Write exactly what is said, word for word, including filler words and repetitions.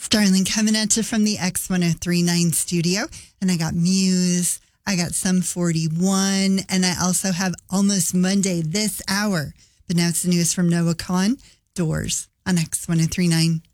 Darling, coming at you from the X ten thirty-nine studio. And I got Muse, I got Sum forty-one, and I also have Almost Monday this hour. But now it's the news from Noah Khan, Doors on X ten thirty-nine.